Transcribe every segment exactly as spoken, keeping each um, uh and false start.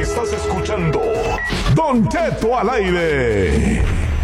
Estás escuchando Don Cheto al aire.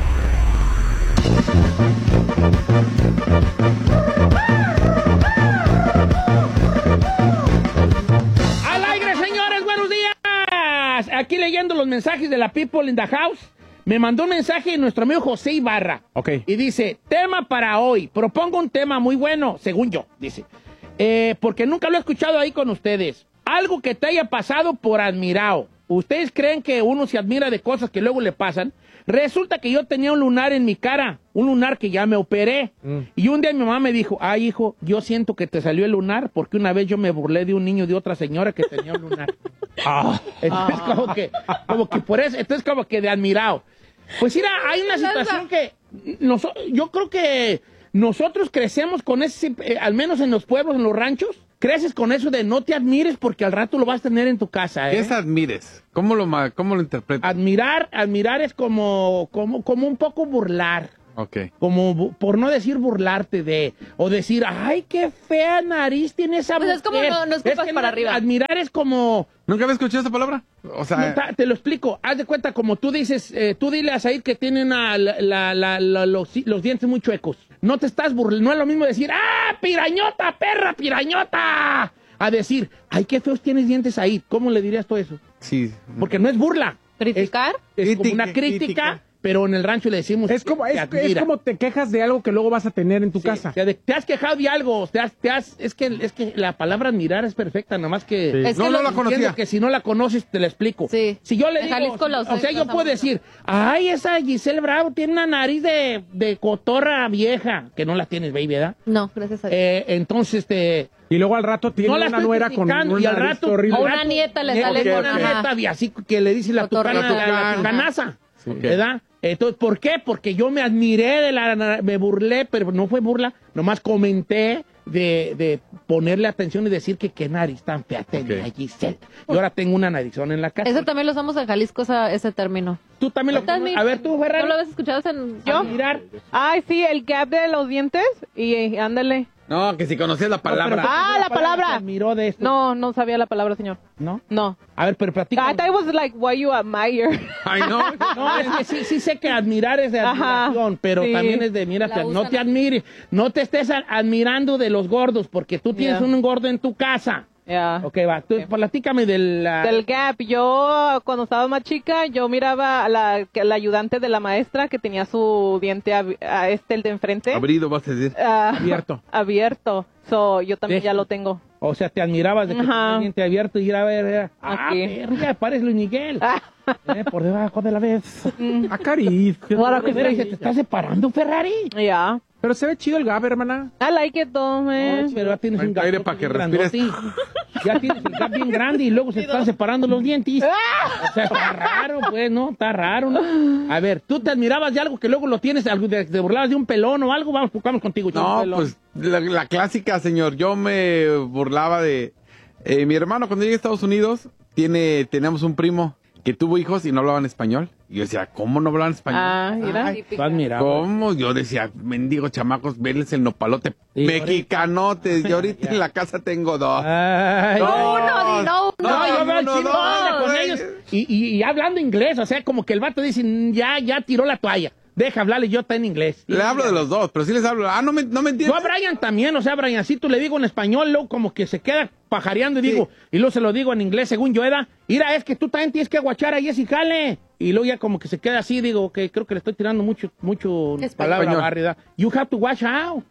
¡Al aire, señores! ¡Buenos días! Aquí leyendo los mensajes de la People in the House. Me mandó un mensaje nuestro amigo José Ibarra. Ok. Y dice, tema para hoy. Propongo un tema muy bueno, según yo. Dice, eh, porque nunca lo he escuchado ahí con ustedes. Algo que te haya pasado por admirado. ¿Ustedes creen que uno se admira de cosas que luego le pasan? Resulta que yo tenía un lunar en mi cara, un lunar que ya me operé. Mm. Y un día mi mamá me dijo, ay, hijo, yo siento que te salió el lunar porque una vez yo me burlé de un niño de otra señora que tenía un lunar. ah. Entonces, ah. como que, como que por eso, entonces como que de admirado. Pues mira, hay una situación que nos, yo creo que nosotros crecemos con ese, eh, al menos en los pueblos, en los ranchos, creces con eso de no te admires porque al rato lo vas a tener en tu casa. ¿eh? ¿Qué es admires? ¿Cómo lo, cómo lo interpretas? Admirar, admirar es como, como, como un poco burlar. Ok. Como, por no decir burlarte de, o decir, ay, qué fea nariz tiene esa pues mujer. es como no, no escupas es que para no, arriba. Admirar es como... ¿Nunca había escuchado esa palabra? O sea... No, ta, te lo explico. Haz de cuenta, como tú dices, eh, tú dile a Said que tiene una, la, la, la, la, los, los dientes muy chuecos. No te estás burlando, no es lo mismo decir, ¡ah, pirañota, perra, pirañota! A decir, ay, qué feos tienes dientes ahí. ¿Cómo le dirías tú eso? Sí. Porque no es burla. ¿Criticar? Es, es Crítica, como una crítica, crítica, pero en el rancho le decimos... Es como, es, es como te quejas de algo que luego vas a tener en tu sí, casa. O sea, de, te has quejado de algo, te has, te has, es, que, es que la palabra admirar es perfecta, nada más que... Sí. Es no, que no lo, la conocía. Que si no la conoces, te la explico. Sí. Si yo le en digo... Jalisco la o sea, yo puedo decir, ay, esa Giselle Bravo tiene una nariz de, de cotorra vieja, que no la tienes, baby, ¿verdad? No, gracias a Dios. Eh, entonces, este... Y luego al rato tiene no la una estoy nuera con una y al rato, horrible. O una nieta le sale con con una ajá. nieta, y así que le dice la Cotorra. tucana, la, la tucanaza, ¿verdad? Entonces, ¿por qué? Porque yo me admiré de la... Me burlé, pero no fue burla, nomás comenté de, de ponerle atención y decir que qué nariz tan fea tenía Okay. Giselle. Y ahora tengo una narizón en la casa. Ese también lo usamos en Jalisco, esa, ese término. Tú también lo conoces. A ver, tú, Ferrari. ¿No lo habías escuchado en ¿Yo? Admirar. Ay, sí, el gap de los dientes y ándale. No, que si conocías la palabra. No, pero Ah, la palabra. Se admiró de esto. No, no sabía la palabra, señor. ¿No? No. A ver, pero platica. I thought it was like why you admire. Ay, no. No, es que sí, sí sé que admirar es de Ajá, admiración, pero sí. también es de, mira, La te- no usan te así. admires, no te estés a- admirando de los gordos, porque tú tienes Yeah. un gordo en tu casa. Yeah. Ok, va, tú, Okay. platícame del... la- Del gap. Yo, cuando estaba más chica, yo miraba a la, que la ayudante de la maestra que tenía su diente ab- a este, el de enfrente. Abrido, vas a decir. ah, Abierto. abierto. So, yo también Deja. ya lo tengo. O sea, te admirabas de que Ajá. tenías el diente abierto y ir a ver... era, ah, Aquí. verga, pares Luis Miguel. Eh, por debajo de la vez. Acaricia. Claro que mira, y se te está separando, Ferrari. Yeah. Pero se ve chido el gap, hermana. I like it though, man. No, pero ya tienes un Aire gap para que bien respires. grandote. Ya tienes el gap bien grande y luego se están separando los dientes. O sea, está raro, pues, ¿no? Está raro, ¿no? A ver, ¿tú te admirabas de algo que luego lo tienes, algo de- te burlabas de un pelón o algo? Vamos, vamos contigo. chico, No, pelón. pues la, la clásica, señor. Yo me burlaba de... eh, mi hermano, cuando llegué a Estados Unidos, tiene, teníamos un primo que tuvo hijos y no hablaban español. Y yo decía, ¿cómo no hablaban español? Ah, mira. Tú admirabas. ¿Cómo? Yo decía, mendigo chamacos, verles el nopalote. Y Mexicanotes. Y ahorita en la casa tengo dos. Ay, No, no, di no, No, no. yo veo al no, chino no, habla con no, ellos no. y, y, y hablando inglés, o sea, como que el vato dice, "Mm, ya, ya tiró la toalla, deja hablarle, yo está en inglés". Le hablo de los dos, pero sí les hablo. Ah, no me, no me Yo entiendes. a Brian también, o sea, Briancito le digo en español, luego como que se queda pajareando y digo, y luego se lo digo en inglés según yo era, mira, es que tú también tienes que aguachar ahí ese jale. Y luego ya como que se queda así, digo, que creo que le estoy tirando mucho, mucho Español. palabra barrida. You have to watch out.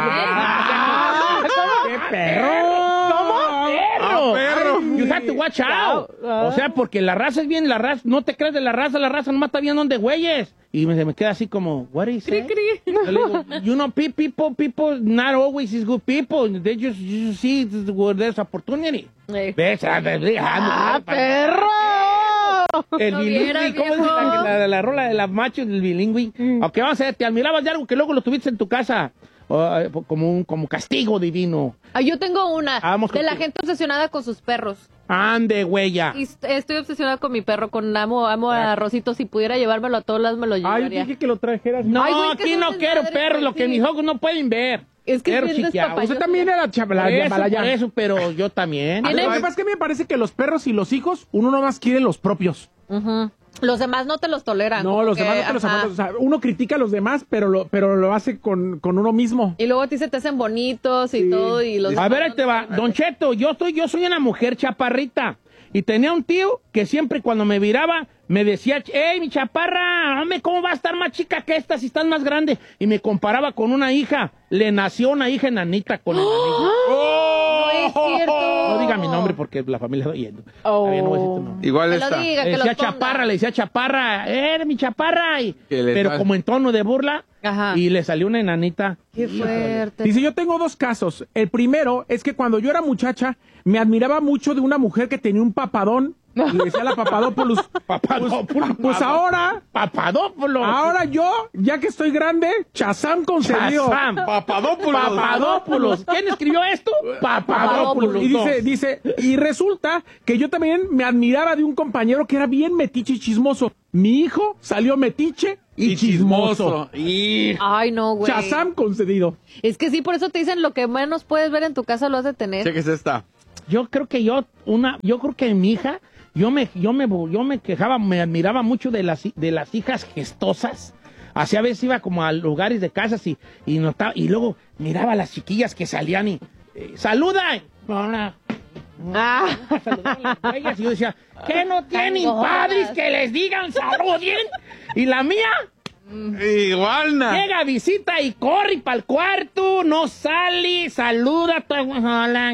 Ah, ¡Qué perro! ¿Cómo? ¡Perro! Ah, perro. You have to watch out. O sea, porque la raza es bien, la raza, no te crees de la raza, la raza nomás está bien donde güeyes. Y me, se me queda así como, what is it? Yo le digo, you know, pe- people, people, not always is good people. They just, you see where there's opportunity. Eh. ¿Ves? Ah, ¡Ah, perro! El No bilingüe, vieras, ¿cómo dice viejo. la, la, la rola de las machos del bilingüe? Aunque vamos a ver, te admirabas de algo que luego lo tuviste en tu casa, o, eh, como un como castigo divino. Ah, yo tengo una. Vamos de la contigo. gente obsesionada con sus perros. Ande, huella. Y est- estoy obsesionada con mi perro, con amo, amo a Rosito. Si pudiera llevármelo a todos lados, me lo Ay, llevaría. dije que lo trajeras. No, Ay, güey, que aquí son no quiero desmadre, perros, güey, lo que sí. mis ojos no pueden ver. Es que es Perros bien chiqueados. despapalloso. Usted también era Por chavalaya. eso, malaya. por eso, pero yo también. A mí, Tiene- Lo que pasa es que me parece que los perros y los hijos, uno nomás quiere los propios. Ujú. Los demás no te los toleran. No, como los que, demás no te los ajá. aguantas. O sea, uno critica a los demás, pero lo, pero lo hace con, con uno mismo. Y luego a ti se te hacen bonitos y Sí. todo. Y los A ver, ahí te va. Don Cheto, yo soy, yo soy una mujer chaparrita. Y tenía un tío que siempre cuando me viraba me decía, hey, mi chaparra, hombre, ¿cómo va a estar más chica que esta si estás más grande? Y me comparaba con una hija. Le nació una hija enanita con enanita. No es cierto. No diga mi nombre porque la familia está oyendo. Oh. Está bien, no voy a decir tu nombre. Igual Que lo esta. diga, Le que decía los ponga. chaparra, le decía chaparra, eh, mi chaparra. Y- Que le pero sal- como en tono de burla. Ajá. Y le salió una enanita. Qué fuerte. Dice, yo tengo dos casos. El primero es que cuando yo era muchacha, me admiraba mucho de una mujer que tenía un papadón. Y decía la Papadopoulos. Papadopoulos. Pues, pues ahora, Papadopoulos. ahora yo, ya que estoy grande, Chazam concedido. Shazam. Papadopoulos. Papadopoulos. ¿Quién escribió esto? Papadopoulos. Y dice, dos. dice, y resulta que yo también me admiraba de un compañero que era bien metiche y chismoso. Mi hijo salió metiche y, Y chismoso. chismoso. Y... Ay, no, güey. Chazam concedido. Es que sí, por eso te dicen lo que menos puedes ver en tu casa lo has de tener. Cheques esta. Yo creo que yo, una, yo creo que mi hija, yo me, yo me, yo me quejaba, me admiraba mucho de las, de las hijas gestosas. Así a veces iba como a lugares de casas y, y notaba, y luego miraba a las chiquillas que salían y, eh, ¡saluda! Hola. Ah. Saludaban las güeyas y yo decía, ¿qué no tienen Tangonas. padres que les digan saluden? Y la mía Igual, na. llega, visita y corre para el cuarto, no sale, saluda, ta- hola,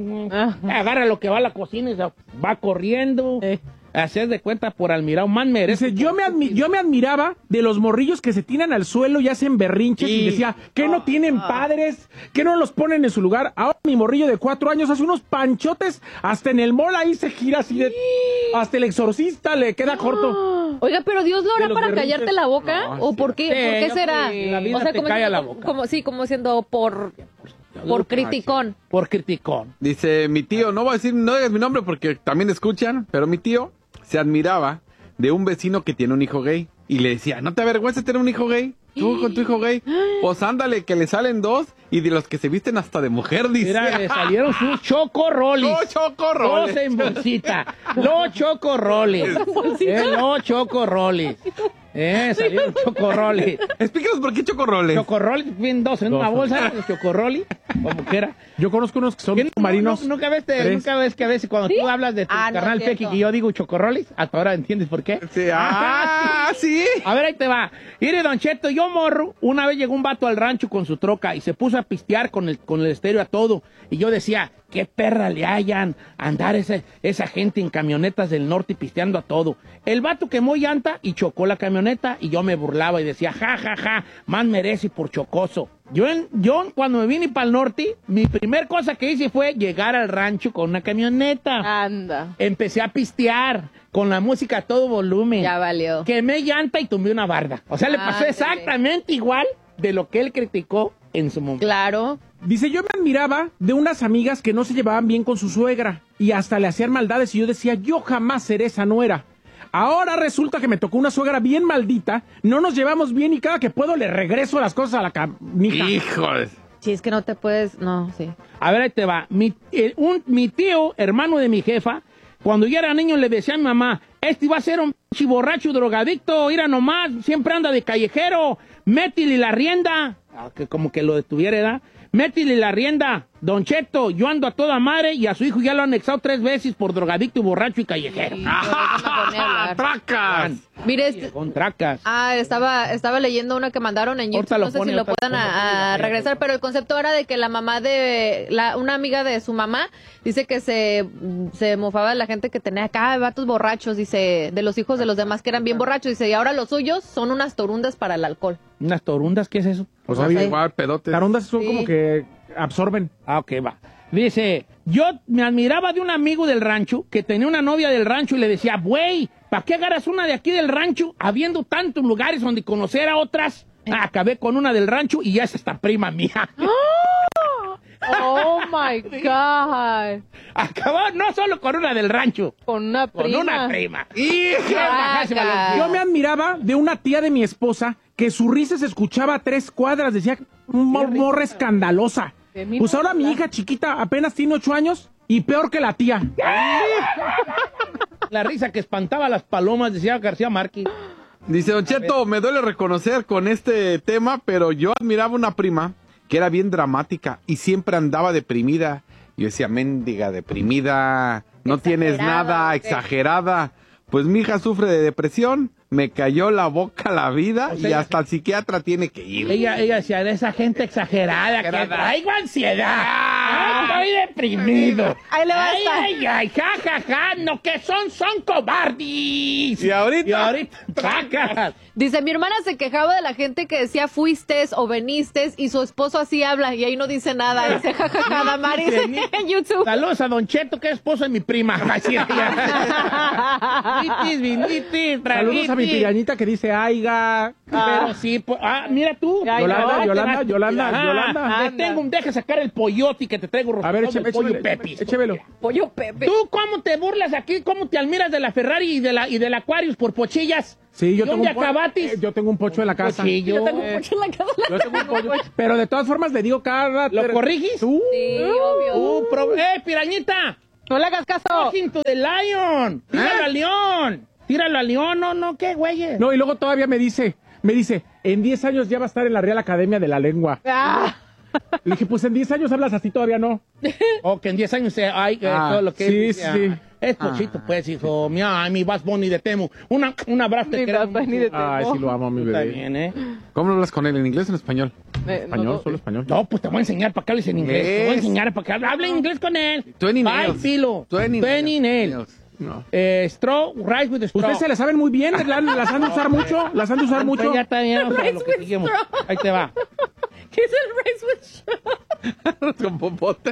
agarra lo que va a la cocina y se va corriendo. Eh. Hacer de cuenta por admirar, más merece. Dice, yo me, admi- yo me admiraba de los morrillos que se tiran al suelo y hacen berrinches y Sí. decía, que no tienen padres, que no los ponen en su lugar. Ahora mi morrillo de cuatro años hace unos panchotes, hasta en el mall ahí se gira así de... Hasta el exorcista le queda corto. Oiga, pero Dios lo De hará los para berrinches. callarte la boca. No, ¿O sí. por qué? Sí, ¿Por qué yo será? creo que la vida o sea, te como calla siendo- la boca. Como, sí, como siendo por, por criticón. Por criticón. Dice mi tío, no voy a decir, no digas mi nombre porque también escuchan, pero mi tío se admiraba de un vecino que tiene un hijo gay. Y le decía, ¿no te avergüenza tener un hijo gay? Tú con tu hijo gay. Pues ándale, que le salen dos y de los que se visten hasta de mujer, dice. Mira, le salieron sus chocorroles. ¡Oh, chocorroles! Dos en bolsita. Los chocorroles. Eh, los chocorroles. Eh, salieron chocorroles. Explícanos por qué chocorroles. Chocorroles, bien dos en una Dos. bolsa, los chocorroles, como quiera. Yo conozco unos que son ¿Qué no- marinos. no- nunca ves, te- Tres. nunca ves que a veces cuando tú hablas de tu Ah, no, carnal es cierto. Pequi y yo digo chocorroles, hasta ahora entiendes por qué. Sí, ah, sí. A ver, ahí te va. Mire, Don Cheto, yo morro, una vez llegó un vato al rancho con su troca y se puso a pistear con el, con el estéreo a todo. Y yo decía, qué perra le hayan andar esa, esa gente en camionetas del norte pisteando a todo. El vato quemó llanta y chocó la camioneta y yo me burlaba y decía, ja, ja, ja, más merece por chocoso. Yo, en- yo cuando me vine para el norte, mi primer cosa que hice fue llegar al rancho con una camioneta. Anda. Empecé a pistear con la música a todo volumen. Ya valió. Quemé llanta y tumbé una barda. O sea, le pasó Ándale. exactamente igual de lo que él criticó en su momento. Claro. Dice, yo me admiraba de unas amigas que no se llevaban bien con su suegra y hasta le hacían maldades y yo decía, yo jamás seré esa nuera. Ahora resulta que me tocó una suegra bien maldita, no nos llevamos bien y cada que puedo le regreso las cosas a la camija. Híjoles. Si es que no te puedes. No, sí. A ver, ahí te va. Mi, el- un- mi tío, hermano de mi jefa, cuando yo era niño le decía a mi mamá, este va a ser un pinche borracho drogadicto, mira nomás, siempre anda de callejero, métele la rienda. Ah, que como que lo detuviera, ¿verdad? Métele la rienda. Don Cheto, yo ando a toda madre y a su hijo ya lo han anexado tres veces por drogadicto, borracho y callejero. Sí, pero déjame poner a hablar. ¡Tracas! Mire, este- Con tracas. Ah, estaba, estaba leyendo una que mandaron en Ahorita YouTube, lo no sé pone, si lo ahorita puedan lo pone. a, a regresar, pero el concepto era de que la mamá de, la, una amiga de su mamá, dice que se, se mofaba de la gente que tenía acá vatos borrachos, dice, de los hijos de los demás que eran bien borrachos, dice, y ahora los suyos son unas torundas para el alcohol. ¿Unas torundas? ¿Qué es eso? O sea, Pues bien, igual, pedotes. tarondas son Sí. como que absorben. Ah, ok, va. Dice, yo me admiraba de un amigo del rancho que tenía una novia del rancho y le decía, güey, ¿para qué agarras una de aquí del rancho habiendo tantos lugares donde conocer a otras? Ah, acabé con una del rancho y ya es esta prima mía. Oh my God. Acabó no solo con una del rancho, Con una con prima. una prima. Guácala. Yo me admiraba de una tía de mi esposa que su risa se escuchaba a tres cuadras. Decía, "Mo- morra escandalosa. De mí Pues no ahora mi habla. hija chiquita apenas tiene ocho años y peor que la tía. La risa que espantaba a las palomas, decía García Márquez. Dice, Don Cheto, me duele reconocer con este tema, pero yo admiraba una prima que era bien dramática y siempre andaba deprimida. Yo decía, mendiga, deprimida, no tienes Exagerada, nada, ¿o qué? exagerada. Pues mi hija sufre de depresión, me cayó la boca la vida O sea, y ella- hasta el psiquiatra tiene que ir. Ella, ella decía, de esa gente exagerada, que Exagerada. traigo ansiedad. Ay, estoy deprimido. Ahí le va a Ay, estar. ay, ay, ja, ja, ja, no, que son, son cobardes. Y ahorita- Y ahorita, sacas. Dice, mi hermana se quejaba de la gente que decía fuistes o venistes y su esposo así habla y ahí no dice nada. Dice, jajaja, Damaris en YouTube. Saludos a Don Cheto, que es esposo de mi prima. Así es. Vitis, vinitis, Saludos a mi traguitis. pirañita que dice, aiga. Pero sí, pues, ah, mira tú. Ay, Yolanda, no, Yolanda, te Yolanda, vas, Yolanda. Te Anda. tengo, un- deja sacar el pollote que te traigo A ver, rostizado écheme, de pollo échemelo, Pepis. échemelo. Pollo Pepe. ¿Tú cómo te burlas aquí? ¿Cómo te admiras de la Ferrari y de la y del Aquarius por pochillas? Sí, yo ¿Y tengo, dónde un po- acabatis? eh, yo tengo un pocho en la casa. Pochillo. Yo tengo un pocho en la casa. Yo tengo un pollo. Pero de todas formas le digo cada... ¿Lo corriges? Uh, Sí, obvio. Uh, pro- ¡Eh, pirañita! No le hagas caso. Talking to the lion. Tíralo ¿Eh? al león. Tíralo al león. No, no, qué güeyes. No, y luego todavía me dice, me dice, en diez años ya va a estar en la Real Academia de la Lengua. Ah, Le dije, pues en diez años hablas así, todavía no. O que en diez años se hay eh, Ah, todo lo que sí, es. sí, ah, sí. Es pochito, pues, hijo. Mira, ay, mi Bass Bunny de Temu. Una, un abrazo. te Ni queremos Bad Bunny mucho. de Temu. Ay, sí lo amo, mi Tú bebé. también, ¿eh? ¿Cómo hablas con él? ¿En inglés o en español? eh, Español, no, solo español. No, pues te voy a enseñar para que hables en inglés. Te voy a Inglés. enseñar para que hables. Habla inglés con él. Twenty Bye, nails. Filo. Twenty Twenty nails. nails. No. Eh, straw, rice with straw. Ustedes se la saben muy bien, la- las han de usar mucho, las han de usar mucho. Pues ya está bien, o sea, lo que seguimos. Ahí te va. ¿Qué es el rice with straw? Con popote.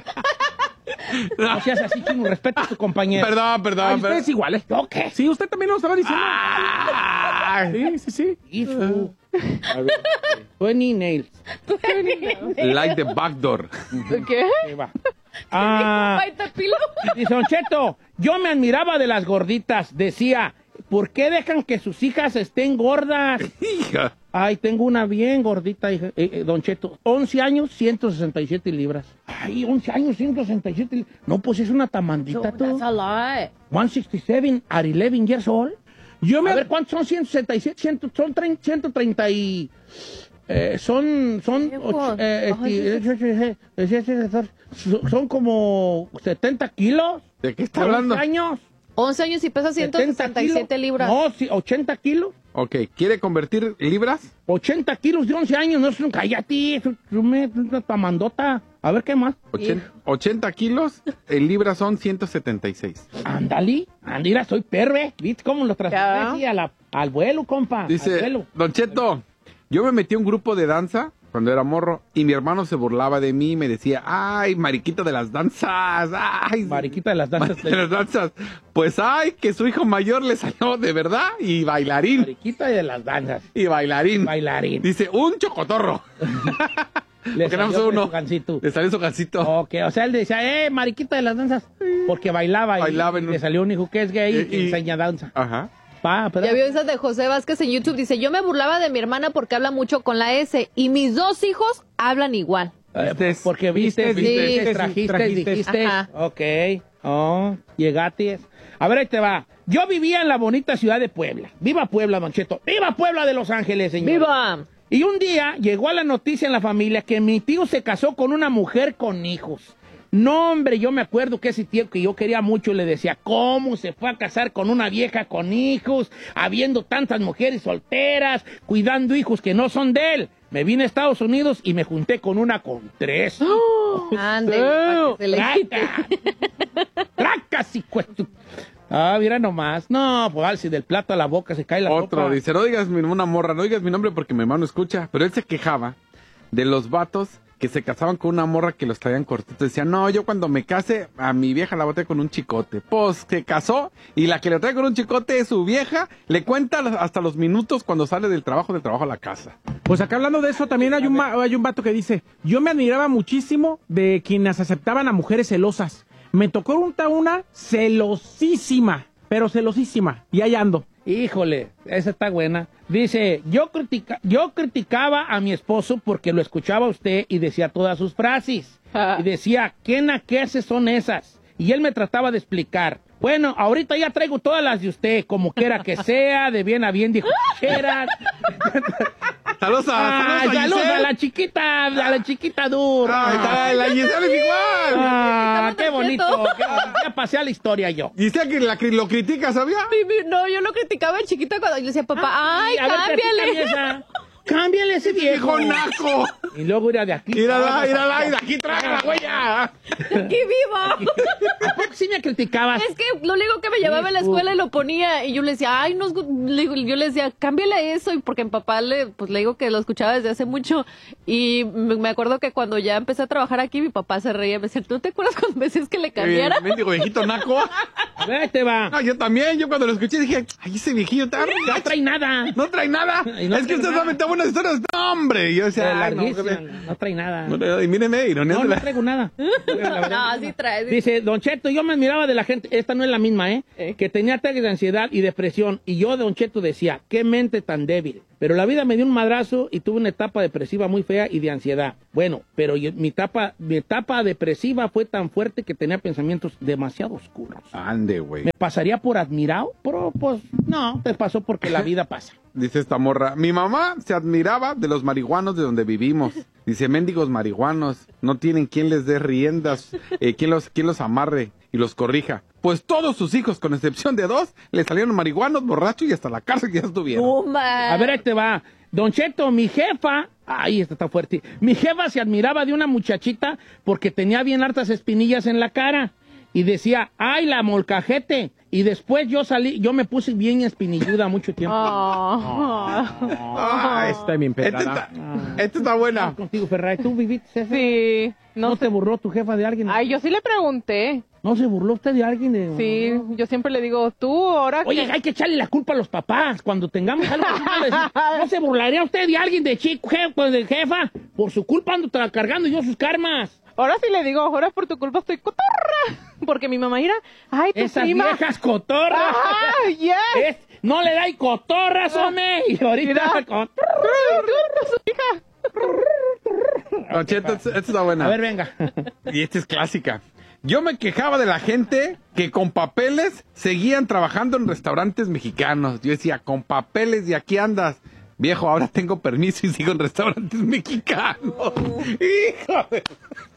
No seas así, chino, respeta a tu compañero. Perdón, perdón. Ay, perdón. ustedes iguales. ¿Yo qué? Sí, usted también lo estaba diciendo. Ay. Sí, sí, sí. Hijo. Twenty nails. Like the back door. ¿Qué? Ahí va. Ah, Baita pilo. dice Don Cheto, yo me admiraba de las gorditas. Decía, ¿por qué dejan que sus hijas estén gordas? Hija. Ay, tengo una bien gordita, hija. Eh, eh, Don Cheto, once años, ciento sesenta y siete libras. Ay, once años, ciento sesenta y siete libras. No, pues es una tamandita, tú. That's a lot. ciento sesenta y siete at eleven years old. Yo me A ver, ¿cuántos son ciento sesenta y siete? cien, son trein- ciento treinta y... Eh, son... Son, Viejos. och- eh, Ay, este, eh, son- son como setenta kilos. ¿De qué está once hablando? años. once años y pesa ciento sesenta y siete kilos. libras. No, sí, ochenta kilos. Ok, ¿quiere convertir libras? ochenta kilos de once años. No es un cállate. Es un- es una tamandota. A ver, ¿qué más? Ochen- ochenta kilos, en libras son ciento setenta y seis. Ándale. Andira, soy perve. ¿Viste cómo lo Ya. trasladé así a la- al vuelo, compa? Al Dice, vuelo. Don Cheto, yo me metí a un grupo de danza cuando era morro y mi hermano se burlaba de mí y me decía, ay, mariquita de las danzas, ay. Mariquita de las danzas. de las danzas. Pues, ay, que su hijo mayor le salió de verdad y bailarín. Mariquita de las danzas. Y bailarín. Bailarín. Dice, un chocotorro. Le Porque nada más salió uno. su gancito. Le salió su gancito. Ok, o sea, él decía, eh, mariquita de las danzas, porque bailaba, Bailaba y en un- le salió un hijo que es gay y, Y- que y- enseña danza. Ajá. Pa, pero- Ya vio esas de José Vázquez en YouTube. Dice, yo me burlaba de mi hermana porque habla mucho con la S y mis dos hijos hablan igual. Eh, Vistes. porque viste, Vistes, viste, vistes, trajiste, trajiste. dijiste. Ajá. Ok, oh, llegaste. A ver, ahí te va. Yo vivía en la bonita ciudad de Puebla. ¡Viva Puebla, Don Cheto! ¡Viva Puebla de Los Ángeles, señor! ¡Viva! Y un día llegó a la noticia en la familia que mi tío se casó con una mujer con hijos. No, hombre, yo me acuerdo que ese tío que yo quería mucho le decía, ¿cómo se fue a casar con una vieja con hijos, habiendo tantas mujeres solteras, cuidando hijos que no son de él? Me vine a Estados Unidos y me junté con una con tres. Ande, para que se le quite. ¡Tracas! ¡Tracas, hijo de tu- Ah, mira nomás. No, pues si del plato a la boca se cae la Otro sopa. dice, no digas mi, una morra, no digas mi nombre porque mi hermano escucha. Pero él se quejaba de los vatos que se casaban con una morra que los traían cortitos. Decía, no, yo cuando me case, a mi vieja la boté con un chicote. Pues se casó y la que le trae con un chicote es su vieja. Le cuenta hasta los minutos cuando sale del trabajo, del trabajo a la casa. Pues acá hablando de eso, también hay un, ma- hay un vato que dice, yo me admiraba muchísimo de quienes aceptaban a mujeres celosas. Me tocó una, una celosísima, pero celosísima. Y ahí ando. Híjole, esa está buena. Dice, yo, critica, yo criticaba a mi esposo porque lo escuchaba a usted y decía todas sus frases. Y decía, ¿qué naqueces son esas? Y él me trataba de explicar. Bueno, ahorita ya traigo todas las de usted, como quiera que sea, de bien a bien, dijo Cheras. Saludos a, Ah, saludos a saludos Giselle. a la chiquita, a la chiquita dura. Ah, la Giselle es igual. Ah, Qué qué bonito. bonito. qué bonito. Ya pasé a la historia yo. Giselle que la, lo critica, ¿sabía? Mi- mi- No, yo lo criticaba de chiquita cuando yo le decía, papá, ay, a ver, platícame cámbiale. esa. Cámbiale ese viejo. ¡Viejo naco! Y luego ir de aquí. ¡Mírala, mírala! ¡Y de aquí traga la huella! ¡Aquí vivo! ¿A poco sí me criticabas? Es que lo único que me llevaba a la escuela y lo ponía y yo le decía, ay, no, es gu-". Le digo- yo le decía, cámbiale eso, y porque mi papá le, pues le digo que lo escuchaba desde hace mucho y me me acuerdo que cuando ya empecé a trabajar aquí mi papá se reía, me decía, ¿tú te acuerdas cuando me decías que le cambiara? Eh, mendigo viejito naco. A ver, ahí te va. No, yo también. Yo cuando lo escuché dije, ay, ese viejillo está... No trae nada. No trae nada. Y no es que trae usted nada. sabe buenas historias. No, hombre. Y yo Eh, decía, ay, no, larguísima, que no trae nada. me- no, y míreme, ironía No, de no la... traigo nada. No, sí trae. sí. Dice, Don Cheto, yo me admiraba de la gente, esta no es la misma, ¿eh? ¿Eh? Que tenía ataques de ansiedad y depresión. Y yo, Don Cheto, decía, qué mente tan débil. Pero la vida me dio un madrazo y tuve una etapa depresiva muy fea y de ansiedad. Bueno, pero yo- mi etapa, mi etapa depresiva fue tan fuerte que tenía pensamientos demasiado oscuros. Ande, güey. ¿Me pasaría por admirado? Pero, pues, no, te pasó porque la vida pasa. Dice esta morra, mi mamá se admiraba de los marihuanos de donde vivimos. Dice, mendigos marihuanos, no tienen quien les dé riendas, eh, quien, los, quien los amarre y los corrija. Pues todos sus hijos, con excepción de dos, le salieron marihuanos, borrachos y hasta la cárcel ya estuvieron. Tumba. A ver, ahí te va. Don Cheto, mi jefa, ay, esta está fuerte. Mi jefa se admiraba de una muchachita porque tenía bien hartas espinillas en la cara. Y decía, ay, la molcajete. Y después yo salí, yo me puse bien espinilluda mucho tiempo. Ah, está bien Esta pedrada. está, esta está buena. Contigo, Ferrari, ¿tú viviste eso? Sí, ¿No, no te sé. burló tu jefa de alguien? Ay, yo sí le pregunté. ¿No se burló usted de alguien? De... Sí, yo siempre le digo, tú ahora Oye, que... hay que echarle la culpa a los papás. Cuando tengamos algo así, no decir, ¿no se burlaría usted de alguien de chico, je- pues, de jefa? Por su culpa ando tra- cargando yo sus karmas. Ahora sí le digo, ahora por tu culpa estoy cotorra. Porque mi mamá mira, ay, tu Esas prima. viejas cotorras. Ah, yes. Es- no le dais cotorras, hombre. Y ahorita Mira. con- Su hija. Don Cheto, esta esta está buena. A ver, venga. Y esta es clásica. Yo me quejaba de la gente que con papeles seguían trabajando en restaurantes mexicanos. Yo decía, con papeles, ¿y aquí andas? Viejo, ahora tengo permiso y sigo en restaurantes mexicanos. Hijo de...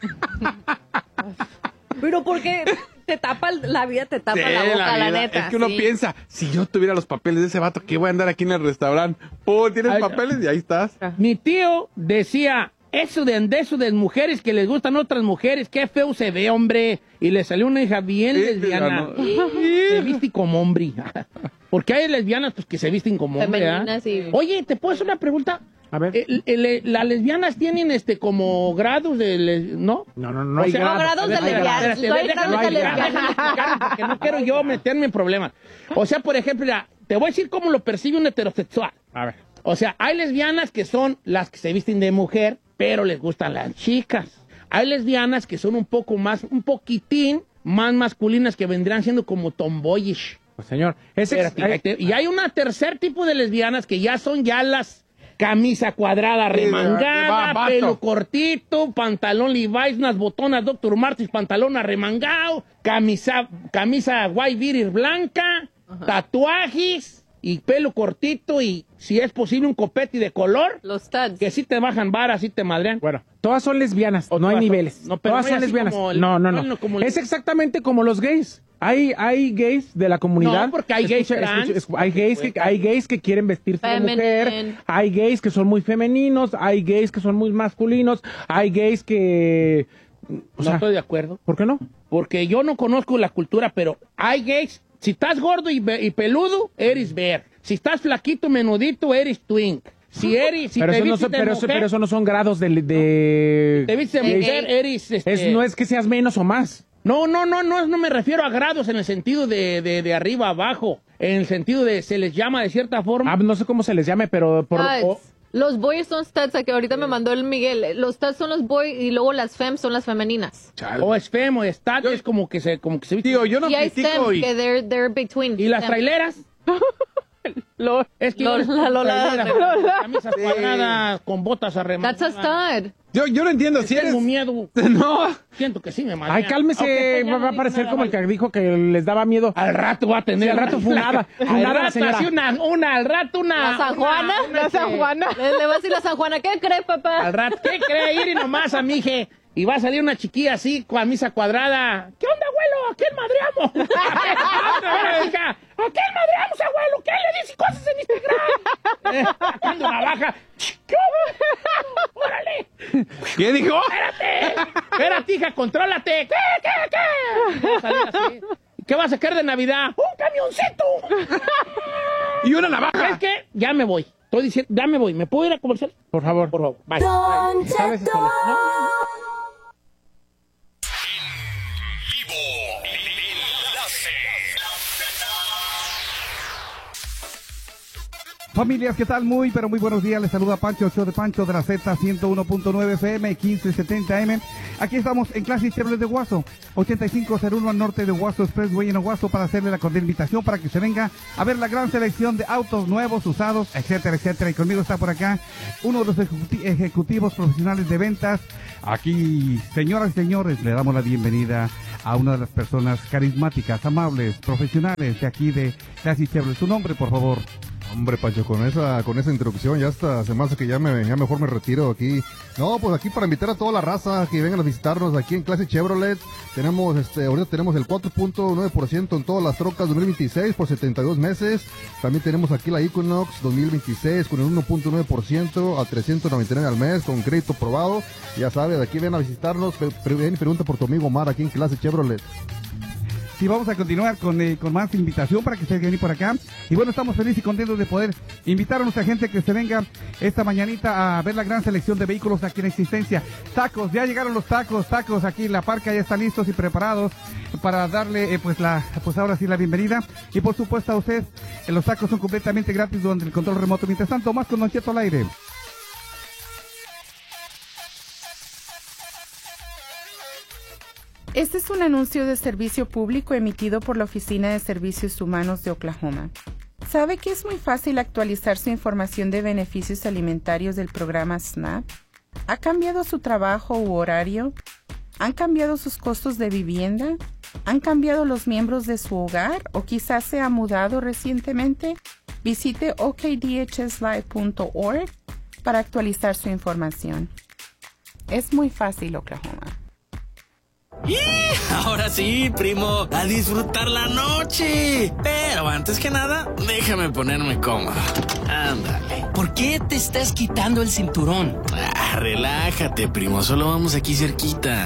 Pero porque te tapa el- la vida, te tapa Sí, la boca, la, vida. neta. Es que uno sí. piensa, si yo tuviera los papeles de ese vato, ¿qué voy a andar aquí en el restaurante? Pum, tienes Ay, papeles y ahí estás. Mi tío decía, eso de, de eso de mujeres que les gustan otras mujeres, qué feo se ve, hombre. Y le salió una hija bien Sí, lesbiana. no. Se viste como hombre. Porque hay lesbianas pues, que se visten como hombre. ¿ah? Femeninas, sí. Oye, ¿te puedo hacer una pregunta? A ver. El- el- las lesbianas tienen este como grados de les- ¿no? No, no, no O hay sea, grado. grados a ver, de espérate, lesbianas. espérate, No hay déjame- grados de déjame lesbianas. explicarme, porque no quiero yo meterme en problemas. O sea, por ejemplo, mira, te voy a decir cómo lo percibe un heterosexual. A ver. O sea, hay lesbianas que son las que se visten de mujer, pero les gustan las chicas. Hay lesbianas que son un poco más, un poquitín más masculinas, que vendrían siendo como tomboyish. Pues, señor. Ese, Espérate, ahí te- y hay un tercer tipo de lesbianas que ya son ya las camisa cuadrada Sí, de- de remangada, vato. pelo cortito, pantalón Levi's, unas botonas Doctor Martens, pantalón arremangado, camisa, camisa white beater blanca, tatuajes y pelo cortito y si es posible un copete de color, Los studs. que si te bajan varas, si te madrean. Bueno, todas son lesbianas, O no hay todas son- niveles. no, pero todas no son es así lesbianas. como el- no, no, no, no. no, como el- Es exactamente como los gays. Hay, hay gays de la comunidad. No, porque hay gays trans. escucha, hay gays que, hay gays que quieren vestirse de mujer. Feminine. Hay gays que son muy femeninos. Hay gays que son muy masculinos. Hay gays que, o No sea, estoy de acuerdo. ¿por qué no? Porque yo no conozco la cultura, pero hay gays. Si estás gordo y, be- y peludo, eres bear. Si estás flaquito, menudito, eres twink. Si eres, si pero, te eso no vistes son, de pero, eso, mujer, pero eso no son grados de, de- te vistes de de mujer, gay. eres... Este, es, no es que seas menos o más. no, no, no, no, no me refiero a grados en el sentido de, de, de arriba a abajo. En el sentido de se les llama de cierta forma. Ah, no sé cómo se les llame, pero por, Ah, o- es- Los boys son studs, a que ahorita me mandó el Miguel. Los studs son los boys y luego las fem son las femeninas. Chale. O es fem o stat, es como que se, como que se Tío, yo no y hay critico fem, y... que they're, they're between. ¿Y las Fem. traileras? Lo- Es que Lola, yo les- Lola, traileras, Lola. camisas cuadradas con botas arremadas. That's a stud. Yo, yo lo entiendo, si eres... Tengo miedo. No. Siento que sí me marea. Ay, cálmese, Ok, pues ya va no va a digo parecer nada, como el vale. que dijo que les daba miedo. Al rato va a tener. Sí, al rato funada. Al Funada la rato, señora. así una, una, al rato una. La San una- Juana, una La este, San Juana. Le, le va a decir la San Juana, ¿qué cree, papá? Al rato, ¿qué cree ir y nomás a mi je? Y va a salir una chiquilla así, con camisa cuadrada. ¿Qué onda, abuelo? ¿A quién madreamos? Otra hija, ¿a quién madreamos, abuelo? ¿Qué le dice cosas en Instagram? Eh, sacando una baja. ¿Qué? ¡Órale! ¿Qué dijo? ¡Espérate! ¡Espérate, hija! ¡Contrólate! ¿Qué? ¿Qué? ¿Qué? Va a salir así. ¿Qué va a sacar de Navidad? ¡Un camioncito! Y una navaja. ¿Sabes qué? Ya me voy. Estoy diciendo, ya me voy. ¿Me puedo ir a comercial? Por favor. Por favor. Bye. ¿Sabes esto? Familias, ¿qué tal? Muy, pero muy buenos días. Les saluda Pancho, el show de Pancho de la Z ciento uno punto nueve F M, quince setenta M. Aquí estamos en Classic Chevrolet de Guaso, ochenta y cinco cero uno al norte de Guaso Expressway en Guaso, para hacerle la cordial invitación para que se venga a ver la gran selección de autos nuevos, usados, etcétera, etcétera. Y conmigo está por acá uno de los ejecuti- ejecutivos profesionales de ventas. Aquí, señoras y señores, le damos la bienvenida a una de las personas carismáticas, amables, profesionales de aquí de Classic Chevrolet. Su nombre, por favor. Hombre, Pancho, con esa, con esa introducción ya hasta se me hace que ya me, ya mejor me retiro aquí. No, pues aquí para invitar a toda la raza que vengan a visitarnos aquí en Classic Chevrolet. Tenemos, este, ahorita tenemos el cuatro punto nueve por ciento en todas las trocas dos mil veintiséis por setenta y dos meses. También tenemos aquí la Equinox dos mil veintiséis con el uno punto nueve por ciento a trescientos noventa y nueve al mes con crédito probado. Ya sabes, de aquí ven a visitarnos, pre- pre- ven y pregunta por tu amigo Omar aquí en Classic Chevrolet. Sí, vamos a continuar con, eh, con más invitación para que se vengan por acá. Y bueno, estamos felices y contentos de poder invitar a nuestra gente que se venga esta mañanita a ver la gran selección de vehículos aquí en existencia. Tacos, ya llegaron los tacos, tacos aquí en la parca, ya están listos y preparados para darle, eh, pues la, pues ahora sí la bienvenida. Y por supuesto a usted, eh, los tacos son completamente gratis durante el control remoto. Mientras tanto, más con Don Cheto al aire. Este es un anuncio de servicio público emitido por la Oficina de Servicios Humanos de Oklahoma. ¿Sabe que es muy fácil actualizar su información de beneficios alimentarios del programa SNAP? ¿Ha cambiado su trabajo u horario? ¿Han cambiado sus costos de vivienda? ¿Han cambiado los miembros de su hogar o quizás se ha mudado recientemente? Visite o k d h s live punto org para actualizar su información. Es muy fácil, Oklahoma. ¡Y! Ahora sí, primo, a disfrutar la noche. Pero antes que nada, déjame ponerme cómodo. Ándale. ¿Por qué te estás quitando el cinturón? Ah, relájate, primo, solo vamos aquí cerquita.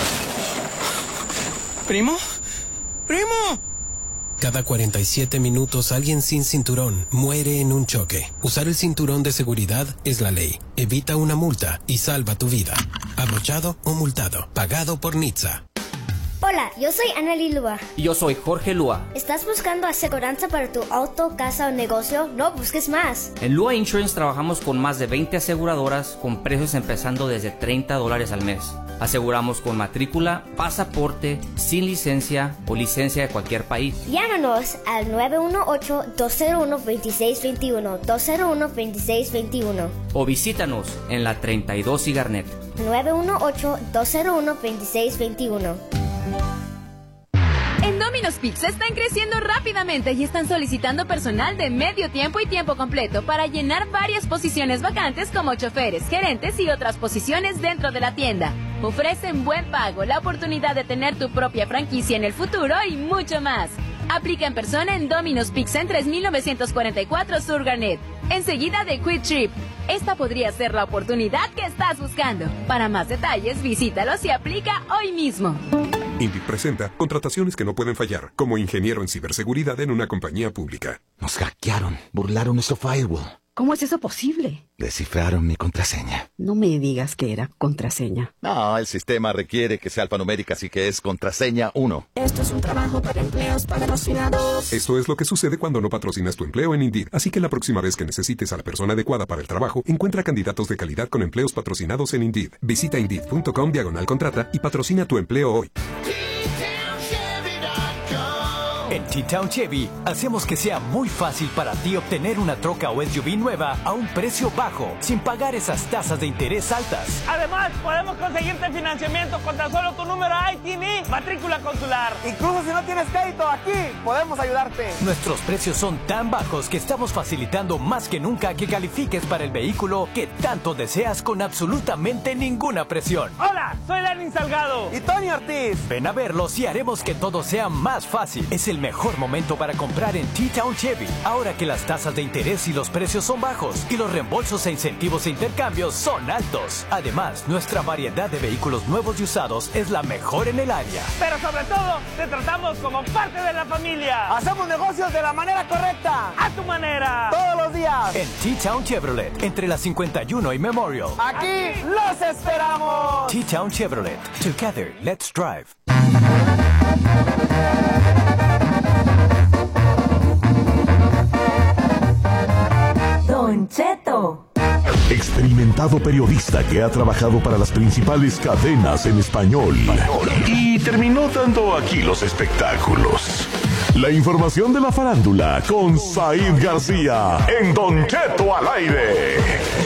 ¿Primo? ¡Primo! Cada cuarenta y siete minutos alguien sin cinturón muere en un choque. Usar el cinturón de seguridad es la ley. Evita una multa y salva tu vida. Abrochado o multado. Pagado por N H T S A. Hola, yo soy Anneli Lua. Y yo soy Jorge Lua. ¿Estás buscando aseguranza para tu auto, casa o negocio? No busques más. En Lua Insurance trabajamos con más de veinte aseguradoras con precios empezando desde treinta dólares al mes. Aseguramos con matrícula, pasaporte, sin licencia o licencia de cualquier país. Llámanos al nueve uno ocho, dos cero uno, dos seis dos uno, dos cero uno, dos seis dos uno. O visítanos en la treinta y dos y Garnet. nueve uno ocho, dos cero uno, dos seis dos uno. En Domino's Pizza están creciendo rápidamente y están solicitando personal de medio tiempo y tiempo completo para llenar varias posiciones vacantes como choferes, gerentes y otras posiciones dentro de la tienda. Ofrecen buen pago, la oportunidad de tener tu propia franquicia en el futuro y mucho más. Aplica en persona en Domino's Pizza en tres mil novecientos cuarenta y cuatro Sur Garnet, enseguida de Quick Trip. Esta podría ser la oportunidad que estás buscando. Para más detalles, visítalos y aplica hoy mismo. Indeed presenta contrataciones que no pueden fallar, como ingeniero en ciberseguridad en una compañía pública. Nos hackearon, burlaron nuestro firewall. ¿Cómo es eso posible? Descifraron mi contraseña. No me digas que era contraseña. No, el sistema requiere que sea alfanumérica, así que es contraseña uno. Esto es un trabajo para empleos patrocinados. Esto es lo que sucede cuando no patrocinas tu empleo en Indeed. Así que la próxima vez que necesites a la persona adecuada para el trabajo, encuentra candidatos de calidad con empleos patrocinados en Indeed. Visita Indeed.com diagonal contrata y patrocina tu empleo hoy. En T-Town Chevy, hacemos que sea muy fácil para ti obtener una troca o S U V nueva a un precio bajo, sin pagar esas tasas de interés altas. Además, podemos conseguirte financiamiento con tan solo tu número I T I N I, matrícula consular. Incluso si no tienes crédito, aquí podemos ayudarte. Nuestros precios son tan bajos que estamos facilitando más que nunca que califiques para el vehículo que tanto deseas con absolutamente ninguna presión. Hola, soy Lenin Salgado. Y Tony Ortiz. Ven a verlos y haremos que todo sea más fácil. Es el mejor momento para comprar en T-Town Chevy, ahora que las tasas de interés y los precios son bajos y los reembolsos e incentivos e intercambios son altos. Además, nuestra variedad de vehículos nuevos y usados es la mejor en el área. Pero sobre todo, te tratamos como parte de la familia. Hacemos negocios de la manera correcta. A tu manera. Todos los días. En T-Town Chevrolet, entre la cincuenta y uno y Memorial. Aquí los esperamos. T-Town Chevrolet. Together, let's drive. Don Cheto. Experimentado periodista que ha trabajado para las principales cadenas en español y terminó dando aquí los espectáculos. La información de la farándula con Said García en Don Cheto al aire.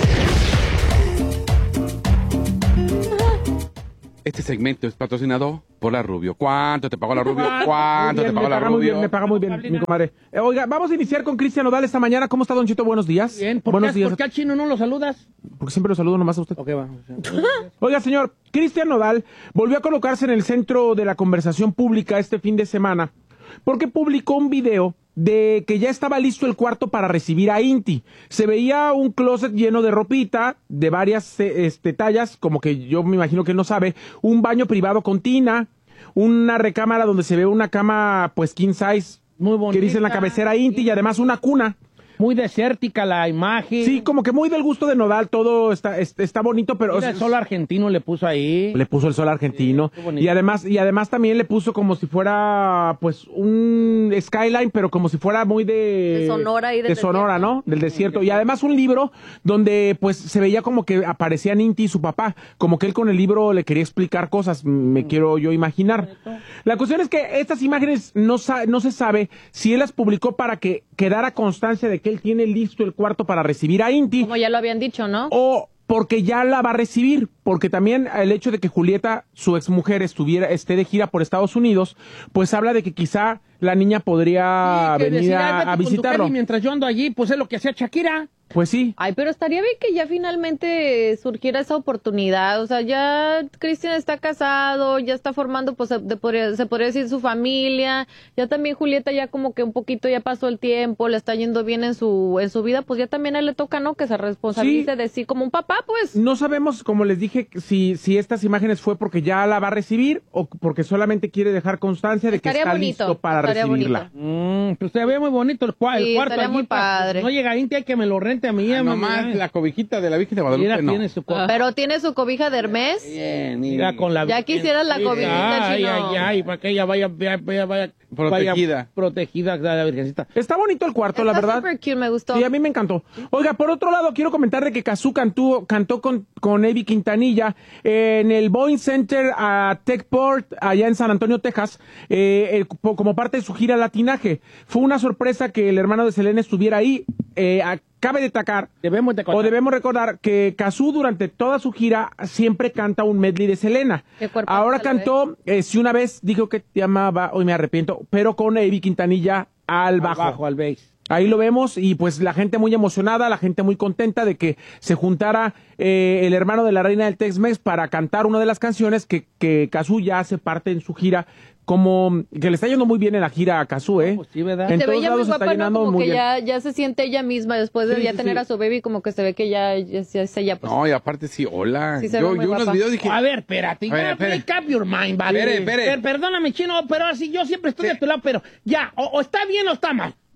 Este segmento es patrocinado por la Rubio. ¿Cuánto te pagó la Rubio? ¿Cuánto Bien, te pagó me la paga muy Rubio? bien, me paga muy bien, mi comadre. Eh, oiga, vamos a iniciar con Cristian Nodal esta mañana. ¿Cómo está, Don Chito? Buenos días. Bien, ¿por, Buenos qué, días. ¿por qué al chino no lo saludas? Porque siempre lo saludo nomás a usted. Ok, va. Oiga, señor, Cristian Nodal volvió a colocarse en el centro de la conversación pública este fin de semana porque publicó un video de que ya estaba listo el cuarto para recibir a Inti. Se veía un closet lleno de ropita de varias este, tallas, como que yo me imagino que él no sabe, un baño privado con tina, una recámara donde se ve una cama pues king size, muy bonita, que dice en la cabecera Inti, y además una cuna. Muy desértica la imagen. Sí, como que muy del gusto de Nodal, todo está, está bonito, pero... Mira, el sol argentino le puso ahí. Le puso el sol argentino. Sí, y además y además también le puso como si fuera, pues, un skyline, pero como si fuera muy de... De Sonora y del De Sonora, desierto. ¿no? Del desierto. Y además un libro donde, pues, se veía como que aparecían Inti y su papá. Como que él con el libro le quería explicar cosas, me quiero yo imaginar. La cuestión es que estas imágenes no, sa no se sabe si él las publicó para que quedara constancia de que él tiene listo el cuarto para recibir a Inti. Como ya lo habían dicho, ¿no? O porque ya la va a recibir, porque también el hecho de que Julieta, su exmujer, estuviera, esté de gira por Estados Unidos, pues habla de que quizá la niña podría sí, venir decía, a, a visitarlo. Y mientras yo ando allí, pues es lo que hacía Shakira. Pues sí. Ay, pero estaría bien que ya finalmente surgiera esa oportunidad. O sea, ya Cristian está casado, ya está formando, pues se podría, se podría decir, su familia. Ya también Julieta ya como que un poquito ya pasó el tiempo, le está yendo bien en su en su vida. Pues ya también a él le toca, ¿no? Que se responsabilice sí. de sí como un papá, pues. No sabemos, como les dije, si, si estas imágenes fue porque ya la va a recibir o porque solamente quiere dejar constancia de estaría que está bonito, listo para recibirla. Mm, pues se ve muy bonito el, cua sí, el cuarto. Estaría muy padre. No llega Inti, hay que me lo rente a mí. Ah, nomás la cobijita de la Virgen de Guadalupe, mira, no. Tiene su Pero tiene su cobija de Hermes. Bien, mira, con la ya quisieras la cobijita, ay, chino. Ay, ay, para que ella vaya, vaya, vaya, vaya protegida. Vaya protegida de la Virgencita. Está bonito el cuarto, Está la verdad. Super cute, me gustó. Sí, a mí me encantó. Oiga, por otro lado, quiero comentar de que Cazzu cantó, cantó con, con Evi Quintanilla en el Boeing Center a Techport, allá en San Antonio, Texas, eh, eh, como parte de su gira Latinaje. Fue una sorpresa que el hermano de Selena estuviera ahí. Eh, a, Cabe destacar, debemos de o debemos recordar, que Cazzu durante toda su gira siempre canta un medley de Selena. Ahora cantó, eh, si una vez dijo que te amaba, hoy me arrepiento, pero con Evi Quintanilla al bajo. Al bajo, al bass. Ahí lo vemos y pues la gente muy emocionada, la gente muy contenta de que se juntara eh, el hermano de la reina del Tex-Mex para cantar una de las canciones que, que Cazzu ya hace parte en su gira. Como que le está yendo muy bien en la gira a Cazzu, ¿eh? Oh, pues sí, ¿verdad? En se todos veía lados muy está guapa, llenando ¿no? Como muy que bien. ya, ya se siente ella misma después de Sí, ya sí, tener sí. a su baby, como que se ve que ya, ya, ya es ella. Pues. No, y aparte sí, hola. Sí se yo ve muy yo unos guapa. videos dije... A ver, espérate. A ver, ya, espere. make up your mind, vale. Espere, espere. Per- perdóname, chino, pero así yo siempre estoy sí. de tu lado, pero ya, o, o está bien o está mal.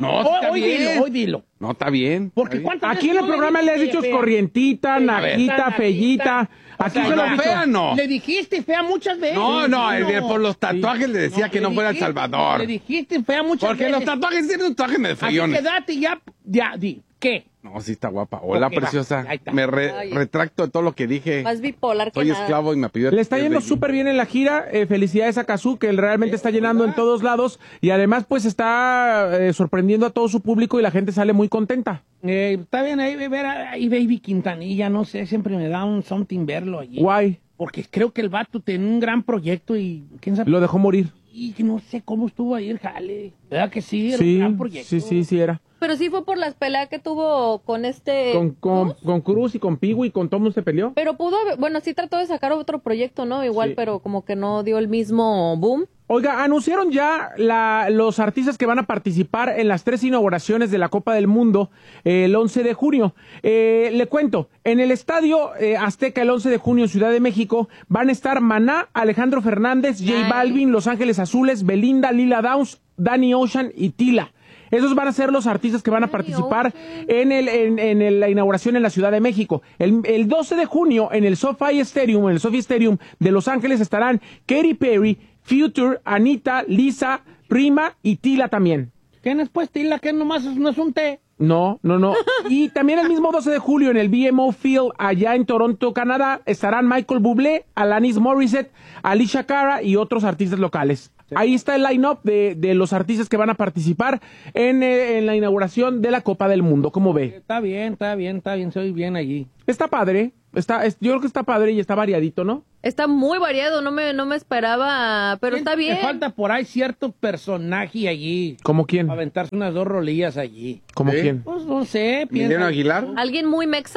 No, sí está hoy bien. dilo, hoy dilo. No, está bien. Porque está bien. ¿cuántas Aquí en el programa le has dicho fea? corrientita, naquita, fellita. Aquí O sea, se lo no, has dicho. fea no. Le dijiste fea muchas veces. No, no, el de- No. por los tatuajes le decía No, que le no fuera El dijiste- Salvador. Le dijiste fea muchas Porque veces. los tatuajes tienen un tatuaje medio Así feyones. quédate ya, ya, di, ¿qué? No, sí está guapa. Hola, Ok, va. preciosa. Ahí está. Me re- Ay. retracto de todo lo que dije. Más bipolar que Soy nada. esclavo y me pidió... Le está yendo súper bien en la gira. Eh, felicidades a Kazu, que él realmente está llenando en todos lados. Y además, pues, está eh, sorprendiendo a todo su público y la gente sale muy contenta. Eh, está bien ahí ver ahí Baby Quintanilla, no sé, siempre me da un something verlo allí. Guay. Porque creo que el vato tiene un gran proyecto y quién sabe. Lo dejó morir. Y que no sé cómo estuvo ahí el jale. ¿Verdad que sí? Era un Sí, gran proyecto. sí, sí, sí era. Pero sí fue por las peleas que tuvo con este... Con, con, con Cruz y con Piwi y con Tomo se peleó. Pero pudo haber... Bueno, sí trató de sacar otro proyecto, ¿no? Igual, Sí. pero como que no dio el mismo boom. Oiga, anunciaron ya la, los artistas que van a participar en las tres inauguraciones de la Copa del Mundo eh, el once de junio. Eh, le cuento, en el Estadio eh, Azteca el once de junio en Ciudad de México van a estar Maná, Alejandro Fernández, J Ay. Balvin, Los Ángeles Azules, Belinda, Lila Downs, Danny Ocean y Tila. Esos van a ser los artistas que van a participar en, el, en, en el- la inauguración en la Ciudad de México. El, el doce de junio en el SoFi Stadium, en el SoFi Stadium de Los Ángeles estarán Katy Perry, Future, Anita, Lisa, Prima y Tila también. ¿Quién es pues Tila? Que nomás es- no es un té. No, no, no. Y también el mismo doce de julio en el B M O Field allá en Toronto, Canadá, estarán Michael Bublé, Alanis Morissette, Alicia Cara y otros artistas locales. Ahí está el line-up de, de los artistas que van a participar en, eh, en la inauguración de la Copa del Mundo. ¿Cómo ve? Está bien, está bien, está bien, soy bien allí. Está padre. Está, es- yo creo que está padre y está variadito, ¿no? Está muy variado, no me, no me esperaba, pero está bien. Me falta por ahí cierto personaje allí. ¿Cómo quién? Para aventarse unas dos rolillas allí. ¿Cómo ¿Sí? quién? Pues no sé. ¿Emiliano Aguilar? ¿Alguien muy mexa?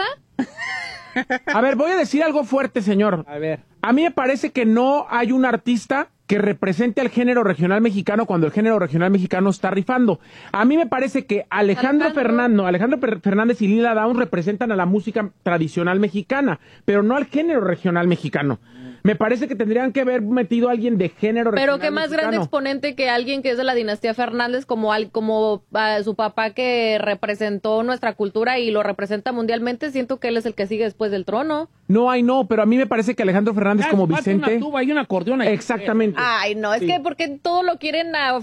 A ver, voy a decir algo fuerte, señor. A ver. A mí me parece que no hay un artista que represente al género regional mexicano cuando el género regional mexicano está rifando. A mí me parece que Alejandro, Alejandro. Fernando, Alejandro Per- Fernández y Lila Downs representan a la música tradicional mexicana, pero no al género regional mexicano. Me parece que tendrían que haber metido a alguien de género Pero regional qué más mexicano. grande exponente que alguien que es de la dinastía Fernández, como al, como ah, su papá que representó nuestra cultura y lo representa mundialmente. Siento que él es el que sigue después del trono. No hay no, pero a mí me parece que Alejandro Fernández Ya, como falta Vicente... una tuba y un acordeón ahí. Exactamente. Ay, no, es Sí. que porque todo lo quieren a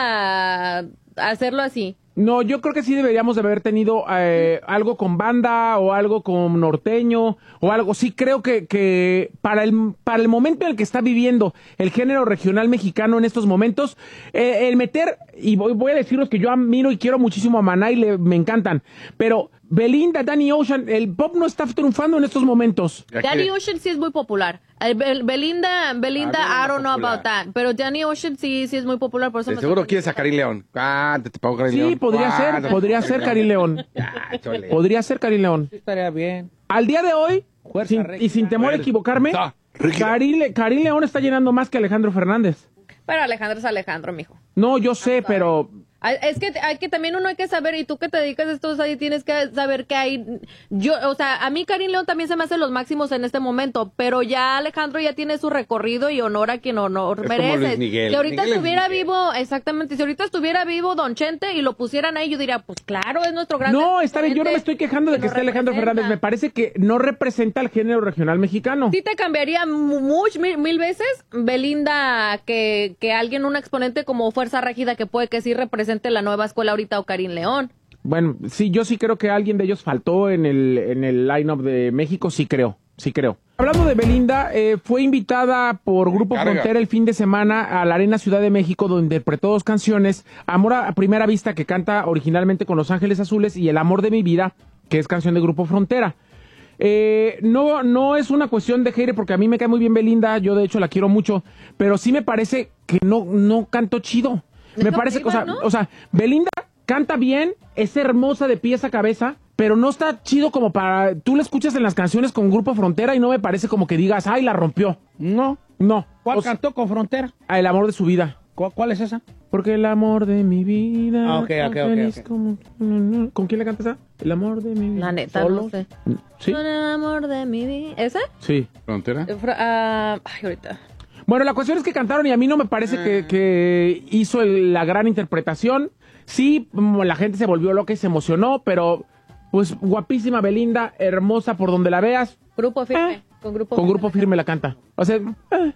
fuerza hacerlo así. No, yo creo que sí deberíamos de haber tenido eh, algo con banda o algo con norteño o algo. Sí creo que, que para, el, para el momento en el que está viviendo el género regional mexicano en estos momentos, eh, el meter, y voy, voy a deciros que yo admiro y quiero muchísimo a Maná y le, me encantan, pero Belinda, Danny Ocean, el pop no está triunfando en estos momentos. Danny Ocean sí es muy popular. El Bel- Belinda, Belinda, Ah, I don't know popular. about that. Pero Danny Ocean sí, sí es muy popular, por eso De me seguro sorprendió. quieres a Karim León. Ah, te, te pago Karim Sí, León. podría Ah, ser, te- podría ser Karim León. Ya, chole. Podría ser Karim León. Sí, estaría bien. Al día de hoy, Fuerza, sin- Regia. y sin temor a Fuerza. equivocarme, Karim, Le- Karim León está llenando más que Alejandro Fernández. Pero Alejandro es Alejandro, mijo. No, yo sé, pero Ah, es que hay que también uno hay que saber, y tú que te dedicas a esto, o sea, y tienes que saber que hay, yo, o sea, a mí Karim León también se me hace los máximos en este momento, pero ya Alejandro ya tiene su recorrido y honor a quien honor Es como merece. Luis Miguel. Si ahorita Miguel es estuviera Miguel. vivo, exactamente, si ahorita estuviera vivo Don Chente y lo pusieran ahí, yo diría, pues claro, es nuestro gran no, está bien, yo no me estoy quejando de que nos esté Alejandro representa. Fernández, me parece que no representa al género regional mexicano. Sí te cambiaría mu- much, mil, mil veces Belinda que, que alguien, un exponente como Fuerza Régida que puede que sí represente la nueva escuela ahorita o Karim León. Bueno, sí, yo sí creo que alguien de ellos faltó en el, en el line-up de México, sí creo, sí creo. Hablando de Belinda, eh, fue invitada por Grupo Carga. Frontera el fin de semana a la Arena Ciudad de México, donde interpretó dos canciones, Amor a Primera Vista, que canta originalmente con Los Ángeles Azules, y El Amor de mi Vida, que es canción de Grupo Frontera. Eh, no, no es una cuestión de hater, porque a mí me cae muy bien Belinda, yo de hecho la quiero mucho, pero sí me parece que no, no canto chido. Me No, parece que, o sea, ¿no? o sea, Belinda canta bien, es hermosa de pies a cabeza, pero no está chido como para... Tú la escuchas en las canciones con Grupo Frontera y no me parece como que digas, ay, la rompió. No. No. ¿Cuál O sea, cantó con Frontera? El amor de su vida. ¿Cuál, cuál es esa? Porque el amor de mi vida... Ah, ok, tan ok, ok, feliz ok. como- ¿Con quién le canta esa? El amor de mi vida. La neta, ¿Solo? no sé. ¿Sí? Con el amor de mi vida. ¿Esa? Sí. ¿Frontera? Eh, fra- ah, ay, ahorita. Bueno, la cuestión es que cantaron y a mí no me parece que, que hizo el- la gran interpretación. Sí, la gente se volvió loca y se emocionó, pero pues guapísima Belinda, hermosa por donde la veas. Grupo firme. Eh, con grupo con firme. grupo firme la canta. O sea, eh.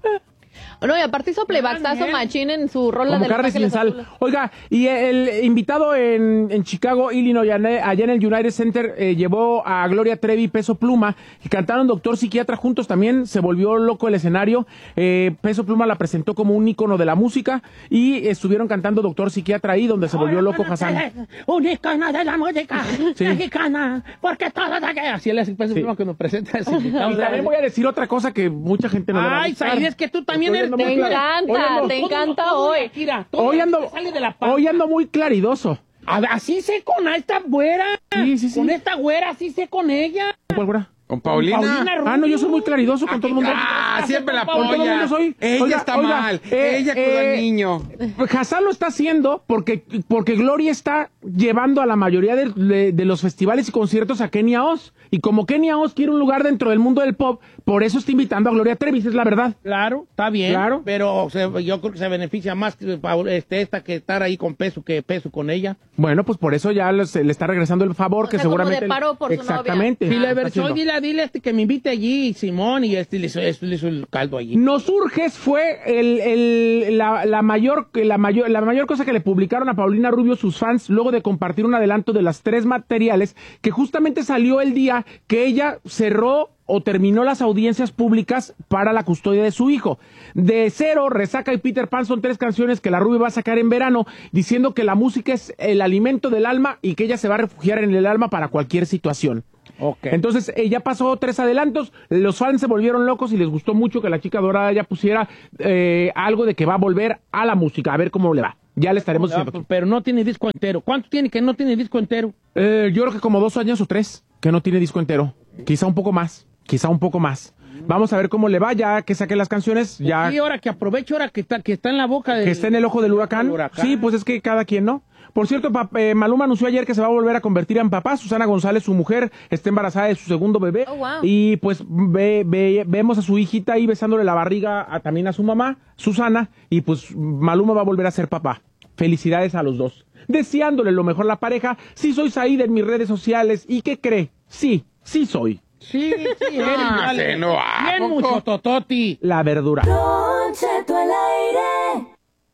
No, y aparte hizo playbackazo machín en su rola como de carne sin sal. Oiga, y el invitado en, en Chicago, Illinois, allá en el United Center, eh, llevó a Gloria Trevi y Peso Pluma, y cantaron Doctor Psiquiatra juntos también. Se volvió loco el escenario. Eh, Peso Pluma la presentó como un ícono de la música, y estuvieron cantando Doctor Psiquiatra ahí, donde se volvió loco Hassan. Un ícono de la música Sí. mexicana, porque todo da que... Así le hace Peso Sí. Pluma cuando presenta ese Y invitado. también voy a decir otra cosa que mucha gente no le va a Ay, gustar. Said, es que tú también eres... Hoy ando muy Te clar- encanta, hoy ando- te todo- encanta todo hoy. de Akira, todo Hoy lo ando, que sale de la panza. hoy ando muy claridoso. A ver, así sé con esta güera. Sí, sí, sí. Con esta güera, así sé con ella. ¿Cuál, güera? Con Paulina. Paulina Rubio. Ah, no, yo soy muy claridoso con todo el mundo. Ah, siempre la Con todo el apoya. mundo soy. Ella Oiga, está oiga, mal. eh, Ella cuida eh, al niño. Hassan lo está haciendo porque, porque Gloria está llevando a la mayoría de, de- de los festivales y conciertos a Kenia Oz. Y como Kenia Oz quiere un lugar dentro del mundo del pop, por eso está invitando a Gloria Trevi, esa es la verdad. Claro, está bien. Claro. Pero se- yo creo que se beneficia más que, Paul- este, esta que estar ahí con Peso que Peso con ella. Bueno, pues por eso ya le, se le está regresando el favor O que sea, como seguramente... de paro por su Exactamente. Si le Está versó, haciendo. dile, dile este que me invite allí, Simón, y este le hizo, este le hizo el caldo allí. Nos Urges fue el, el- la, la mayor, la, mayor, la mayor cosa que le publicaron a Paulina Rubio sus fans luego de compartir un adelanto de las tres materiales que justamente salió el día que ella cerró o terminó las audiencias públicas para la custodia de su hijo. De Cero, Resaca y Peter Pan son tres canciones que la Rubio va a sacar en verano, diciendo que la música es el alimento del alma y que ella se va a refugiar en el alma para cualquier situación. Okay. Entonces, ella pasó tres adelantos, los fans se volvieron locos y les gustó mucho que la chica dorada ya pusiera eh, algo de que va a volver a la música, a ver cómo le va. Ya le estaremos Ah, diciendo. pero no tiene disco entero. ¿Cuánto tiene que no tiene disco entero? Eh, yo creo que como dos años o tres que no tiene disco entero. Quizá un poco más, quizá un poco más. Vamos a ver cómo le va ya que saque las canciones. Ya Sí, ahora que aproveche, ahora que está, que está en la boca de... que esté en el ojo del huracán. del huracán. Sí, pues es que cada quien, ¿no? Por cierto, pa- eh, Maluma anunció ayer que se va a volver a convertir en papá. Susana González, su mujer, está embarazada de su segundo bebé. Oh, wow. Y pues ve- ve- vemos a su hijita ahí besándole la barriga a- también a su mamá, Susana. Y pues Maluma va a volver a ser papá. Felicidades a los dos. Deseándole lo mejor a la pareja. Sí soy Saíd en mis redes sociales. ¿Y qué cree? Sí, sí soy. Sí, sí, eres Ah, vale. se no, ¿a Bien poco? mucho tototi. La verdura. Don Cheto al aire.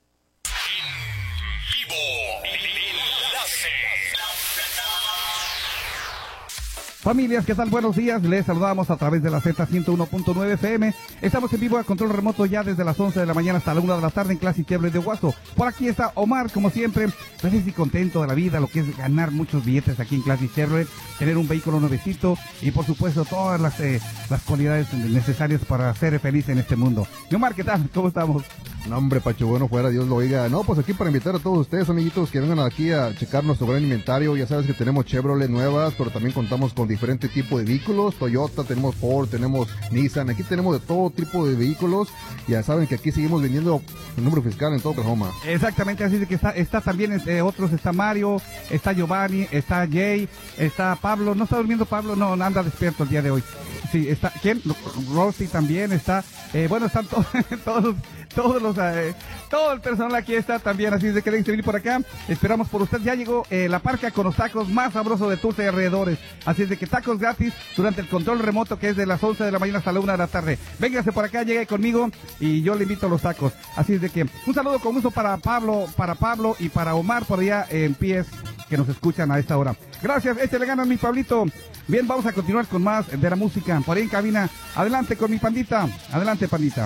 Familias, ¿qué tal? Buenos días. Les saludamos a través de la Z ciento uno punto nueve F M. Estamos en vivo a control remoto ya desde las once de la mañana hasta la una de la tarde en Classic Chevrolet de Guaso. Por aquí está Omar, como siempre, feliz y contento de la vida, lo que es ganar muchos billetes aquí en Classic Chevrolet, tener un vehículo nuevecito y, por supuesto, todas las, eh, las cualidades necesarias para ser feliz en este mundo. Y Omar, ¿qué tal? ¿Cómo estamos? No, hombre, Pacho, bueno, fuera, Dios lo oiga. No, pues aquí para invitar a todos ustedes, amiguitos, que vengan aquí a checar nuestro gran inventario. Ya sabes que tenemos Chevrolet nuevas, pero también contamos con diferentes tipos de vehículos. Toyota, tenemos Ford, tenemos Nissan. Aquí tenemos de todo tipo de vehículos. Ya saben que aquí seguimos vendiendo el número fiscal en todo Oklahoma. Exactamente, así de que está, está también eh, otros, está Mario, está Giovanni, está Jay, está Pablo. ¿No está durmiendo Pablo? No, anda despierto el día de hoy. Sí, está, ¿quién? Rosy también está, eh, bueno, están to todos, todos los, eh, todo el personal aquí está también, así es de que deben venir por acá. Esperamos por usted. Ya llegó eh, la parca con los tacos más sabrosos de Tulsa y alrededores. Así es de que tacos gratis durante el control remoto que es de las once de la mañana hasta la una de la tarde. Véngase por acá, llegue conmigo y yo le invito a los tacos. Así es de que un saludo con gusto para Pablo, para Pablo y para Omar por allá en pies que nos escuchan a esta hora. Gracias, este le gana mi Pablito. Bien, vamos a continuar con más de la música. Por ahí en cabina, adelante con mi pandita. Adelante, pandita.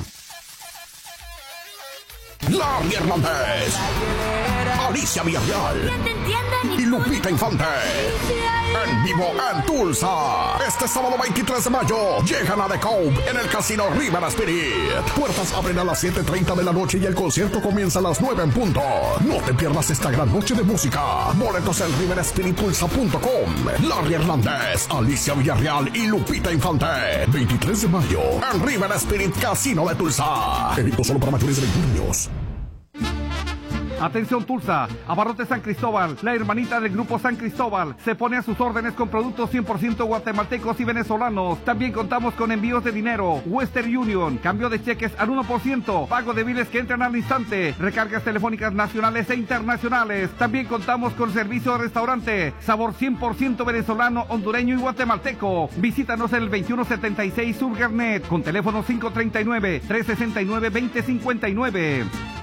Larry Hernández, Alicia Villarreal y Lupita Infante. En vivo en Tulsa. Este sábado veintitrés de mayo llegan a The Cove en el Casino River Spirit. Puertas abren a las siete treinta de la noche y el concierto comienza a las nueve en punto. No te pierdas esta gran noche de música. Boletos en river spirit tulsa punto com. Larry Hernández, Alicia Villarreal y Lupita Infante. veintitrés de mayo en River Spirit Casino de Tulsa. Evento solo para mayores de veintiún años. Atención Tulsa, Abarrotes San Cristóbal, la hermanita del Grupo San Cristóbal, se pone a sus órdenes con productos cien por ciento guatemaltecos y venezolanos. También contamos con envíos de dinero, Western Union, cambio de cheques al uno por ciento, pago de biles que entran al instante, recargas telefónicas nacionales e internacionales. También contamos con servicio de restaurante, sabor cien por ciento venezolano, hondureño y guatemalteco. Visítanos en el veintiuno setenta y seis Sur Garnet, con teléfono cinco treinta y nueve, trescientos sesenta y nueve, veinte cincuenta y nueve.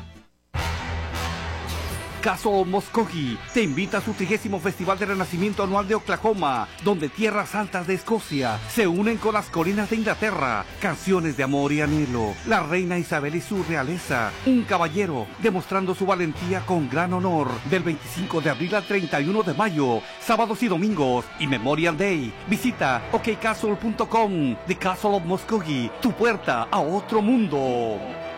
Castle Muskogee te invita a su trigésimo Festival de Renacimiento Anual de Oklahoma, donde tierras altas de Escocia se unen con las colinas de Inglaterra. Canciones de amor y anhelo, la reina Isabel y su realeza, un caballero demostrando su valentía con gran honor. Del veinticinco de abril al treinta y uno de mayo, sábados y domingos y Memorial Day. Visita o k castle punto com. The Castle of Muskogee, tu puerta a otro mundo.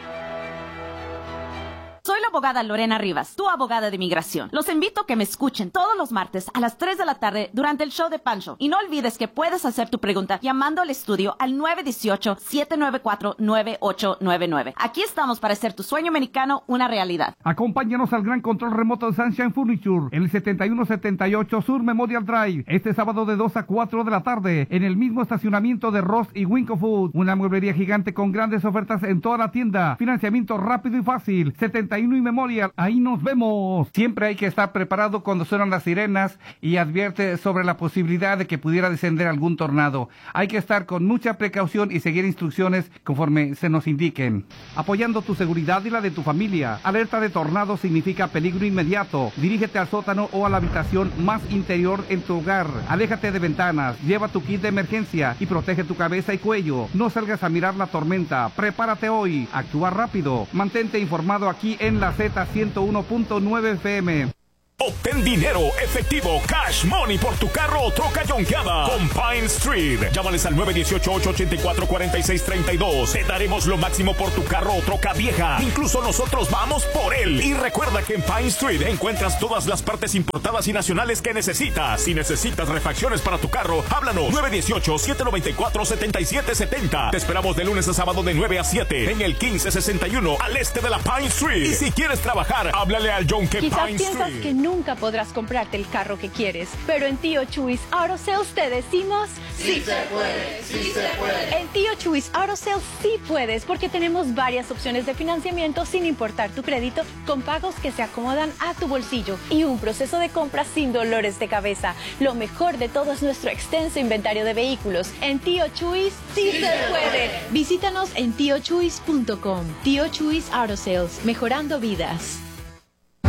Soy la abogada Lorena Rivas, tu abogada de inmigración. Los invito a que me escuchen todos los martes a las tres de la tarde durante el show de Pancho. Y no olvides que puedes hacer tu pregunta llamando al estudio al nueve uno ocho, siete nueve cuatro, nueve ocho nueve nueve. Aquí estamos para hacer tu sueño americano una realidad. Acompáñanos al gran control remoto de Sunshine Furniture en el setenta y uno setenta y ocho Sur Memorial Drive, este sábado de dos a cuatro de la tarde, en el mismo estacionamiento de Ross y Winco Food. Una mueblería gigante con grandes ofertas en toda la tienda. Financiamiento rápido y fácil. setenta y uno y Memorial, ahí nos vemos. Siempre hay que estar preparado cuando suenan las sirenas y advierte sobre la posibilidad de que pudiera descender algún tornado. Hay que estar con mucha precaución y seguir instrucciones conforme se nos indiquen. Apoyando tu seguridad y la de tu familia. Alerta de tornado significa peligro inmediato. Dirígete al sótano o a la habitación más interior en tu hogar. Aléjate de ventanas, lleva tu kit de emergencia y protege tu cabeza y cuello. No salgas a mirar la tormenta. Prepárate hoy. Actúa rápido. Mantente informado aquí en la Z ciento uno punto nueve F M. Obtén dinero, efectivo, cash money por tu carro o troca yonkeada con Pine Street. Llámales al nueve uno ocho, ocho ocho cuatro, cuatro seis tres dos. Te daremos lo máximo por tu carro o troca vieja. Incluso nosotros vamos por él. Y recuerda que en Pine Street encuentras todas las partes importadas y nacionales que necesitas. Si necesitas refacciones para tu carro, háblanos. nueve uno ocho, siete nueve cuatro, siete siete siete cero. Te esperamos de lunes a sábado de nueve a siete en el quince sesenta y uno al este de la Pine Street. Y si quieres trabajar, háblale al Yonke Pine Quizás Street. piensas que nunca podrás comprarte el carro que quieres, pero en Tío Chuys Auto Sales te decimos sí se puede, sí se puede. En Tío Chuys Auto Sales sí puedes, porque tenemos varias opciones de financiamiento sin importar tu crédito, con pagos que se acomodan a tu bolsillo y un proceso de compra sin dolores de cabeza. Lo mejor de todo es nuestro extenso inventario de vehículos. En Tío Chuys sí, sí se puede. Visítanos en tío chuys punto com. Tío Chuys Auto Sales, mejorando vidas.